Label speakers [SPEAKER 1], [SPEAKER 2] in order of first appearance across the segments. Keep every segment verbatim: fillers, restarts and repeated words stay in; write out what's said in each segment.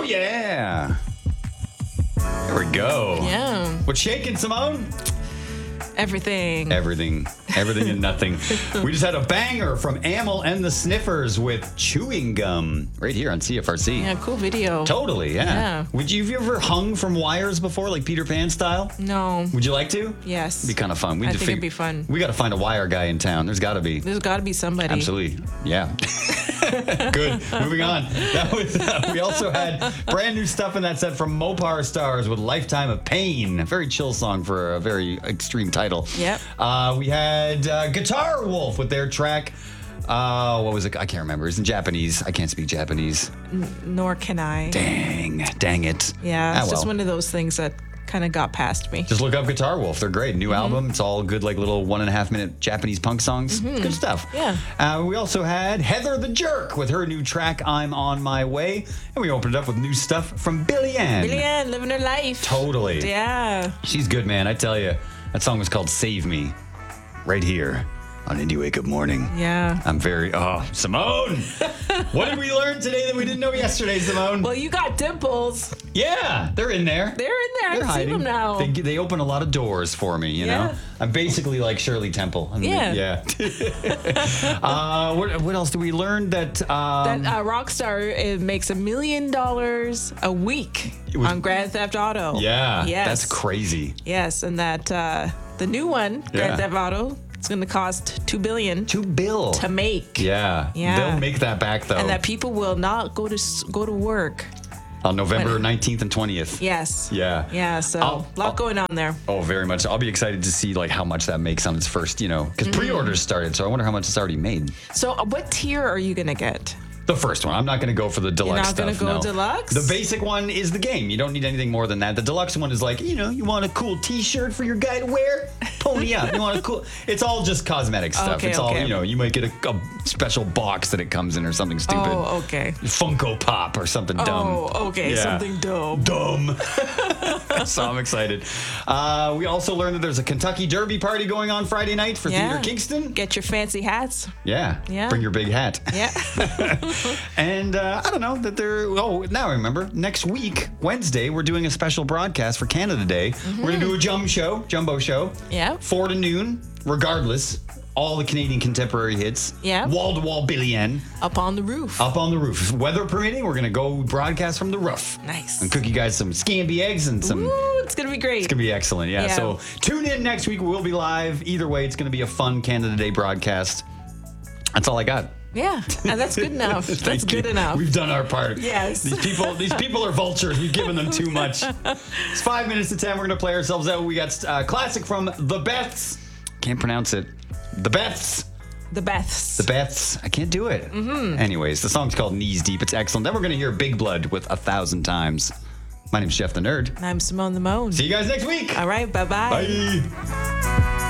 [SPEAKER 1] Oh, yeah. There we go.
[SPEAKER 2] Yeah.
[SPEAKER 1] What's shaking, Simone?
[SPEAKER 2] Everything.
[SPEAKER 1] Everything. Everything and nothing. We just had a banger from Amyl and the Sniffers with Chewing Gum right here on C F R C.
[SPEAKER 2] Yeah, cool video.
[SPEAKER 1] Totally, yeah.
[SPEAKER 2] Yeah.
[SPEAKER 1] Would you, have you ever hung from wires before, like Peter Pan style?
[SPEAKER 2] No.
[SPEAKER 1] Would you like to?
[SPEAKER 2] Yes.
[SPEAKER 1] It'd be kind of fun. We
[SPEAKER 2] I
[SPEAKER 1] need to
[SPEAKER 2] think it'd
[SPEAKER 1] fig-
[SPEAKER 2] be fun.
[SPEAKER 1] We got to find a wire guy in town. There's got to be.
[SPEAKER 2] There's got to be somebody.
[SPEAKER 1] Absolutely. Yeah. Good. Moving on. That was. Uh, we also had brand new stuff in that set from Mopar Stars with Lifetime of Pain. A very chill song for a very extreme title.
[SPEAKER 2] Yep.
[SPEAKER 1] Uh, we had uh, Guitar Wolf with their track. Uh, what was it? I can't remember. It's in Japanese. I can't speak Japanese.
[SPEAKER 2] N- nor can I.
[SPEAKER 1] Dang. Dang it.
[SPEAKER 2] Yeah,
[SPEAKER 1] Ah,
[SPEAKER 2] it's just
[SPEAKER 1] well.
[SPEAKER 2] one of those things that kind of got past me.
[SPEAKER 1] Just look up Guitar Wolf. They're great. New album. It's all good, like little one and a half minute Japanese punk songs. It's good stuff.
[SPEAKER 2] Yeah.
[SPEAKER 1] Uh, we also had Heather the Jerk with her new track, I'm On My Way. And we opened it up with new stuff from Billy Ann.
[SPEAKER 2] Billy Ann living her life.
[SPEAKER 1] Totally.
[SPEAKER 2] Yeah.
[SPEAKER 1] She's good, man. I tell you. That song was called Save Me. Right here on Indie Wake Up Morning.
[SPEAKER 2] Yeah.
[SPEAKER 1] I'm very, oh, Simone. What did we learn today that we didn't know yesterday, Simone?
[SPEAKER 2] Well, you got dimples.
[SPEAKER 1] Yeah, they're in there.
[SPEAKER 2] They're in there.
[SPEAKER 1] They're
[SPEAKER 2] I can see them now.
[SPEAKER 1] They, they open a lot of doors for me, you
[SPEAKER 2] Yeah.
[SPEAKER 1] know? I'm basically like Shirley Temple. I mean,
[SPEAKER 2] Yeah.
[SPEAKER 1] Yeah. uh, what, what else did we learn? That, um,
[SPEAKER 2] that uh, Rockstar it makes a million dollars a week
[SPEAKER 1] was-
[SPEAKER 2] on Grand Theft Auto.
[SPEAKER 1] yeah,
[SPEAKER 2] Yes.
[SPEAKER 1] that's crazy.
[SPEAKER 2] Yes, and that uh, the new one,
[SPEAKER 1] Yeah.
[SPEAKER 2] Grand Theft Auto, it's going to cost two billion
[SPEAKER 1] Two bill.
[SPEAKER 2] to make.
[SPEAKER 1] Yeah.
[SPEAKER 2] Yeah.
[SPEAKER 1] They'll make that back, though,
[SPEAKER 2] And that people will not go to s- go to work.
[SPEAKER 1] on November
[SPEAKER 2] when-
[SPEAKER 1] nineteenth and twentieth.
[SPEAKER 2] Yes.
[SPEAKER 1] Yeah.
[SPEAKER 2] Yeah. So
[SPEAKER 1] I'll-
[SPEAKER 2] a lot
[SPEAKER 1] I'll-
[SPEAKER 2] going on there.
[SPEAKER 1] Oh, very much. I'll be excited to see like how much that makes on its first, you know, because
[SPEAKER 2] Mm-hmm.
[SPEAKER 1] pre-orders started, so I wonder how much it's already made.
[SPEAKER 2] So uh, what tier are you gonna get?
[SPEAKER 1] The first one. I'm not going to go for the deluxe
[SPEAKER 2] not gonna
[SPEAKER 1] stuff.
[SPEAKER 2] go
[SPEAKER 1] no.
[SPEAKER 2] deluxe?
[SPEAKER 1] The basic one is the game. You don't need anything more than that. The deluxe one is like, you know, you want a cool T-shirt for your guy to wear? Pony up. You want a cool? It's all just cosmetic stuff.
[SPEAKER 2] Okay,
[SPEAKER 1] it's all,
[SPEAKER 2] okay.
[SPEAKER 1] you know, you might get a, a special box that it comes in or something stupid.
[SPEAKER 2] Oh, okay.
[SPEAKER 1] Funko Pop or something dumb.
[SPEAKER 2] Oh, okay.
[SPEAKER 1] Yeah.
[SPEAKER 2] Something dumb.
[SPEAKER 1] Dumb. So I'm excited. Uh, we also learned that there's a Kentucky Derby party going on Friday night for
[SPEAKER 2] Yeah.
[SPEAKER 1] Theater Kingston.
[SPEAKER 2] Get your fancy hats.
[SPEAKER 1] Yeah.
[SPEAKER 2] Yeah.
[SPEAKER 1] Bring your big hat.
[SPEAKER 2] Yeah.
[SPEAKER 1] And uh, I don't know that they're. Oh, now I remember. Next week, Wednesday, we're doing a special broadcast for Canada Day. We're gonna do a jumbo show, jumbo show.
[SPEAKER 2] Yeah.
[SPEAKER 1] Four to noon, regardless. All the Canadian contemporary hits.
[SPEAKER 2] Yeah.
[SPEAKER 1] Wall to wall Billy Ann.
[SPEAKER 2] Up on the roof.
[SPEAKER 1] Up on the roof. Weather permitting, we're gonna go broadcast from the roof.
[SPEAKER 2] Nice.
[SPEAKER 1] And cook you guys some scampi eggs and some.
[SPEAKER 2] Ooh, it's gonna be great.
[SPEAKER 1] It's gonna be excellent. Yeah.
[SPEAKER 2] Yeah.
[SPEAKER 1] So tune in next week. We'll be live. Either way, it's gonna be a fun Canada Day broadcast. That's all I got.
[SPEAKER 2] Yeah, and that's good enough. That's
[SPEAKER 1] Thank
[SPEAKER 2] good
[SPEAKER 1] you.
[SPEAKER 2] enough.
[SPEAKER 1] We've done our part.
[SPEAKER 2] Yes.
[SPEAKER 1] These people, these people are vultures. We've given them too much. It's five minutes to ten. We're gonna play ourselves out. We got uh, classic from the Beths. Can't pronounce it. The Beths.
[SPEAKER 2] The Beths.
[SPEAKER 1] The Beths. I can't do it. Mm-hmm. Anyways, the song's called Knees Deep. It's excellent. Then we're gonna hear Big Blood with A Thousand Times. My name's Jeff the Nerd.
[SPEAKER 2] And I'm Simone the Moan.
[SPEAKER 1] See you guys next week.
[SPEAKER 2] All right, bye-bye.
[SPEAKER 1] Bye.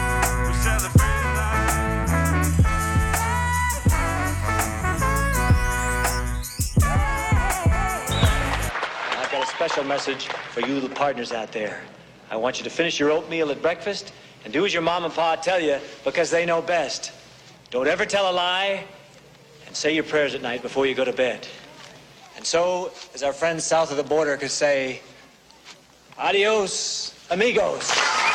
[SPEAKER 3] I've got a special message for you, the partners out there. I want you to finish your oatmeal at breakfast and do as your mom and pa tell you because they know best. Don't ever tell a lie and say your prayers at night before you go to bed. And so, as our friends south of the border could say, adios, amigos.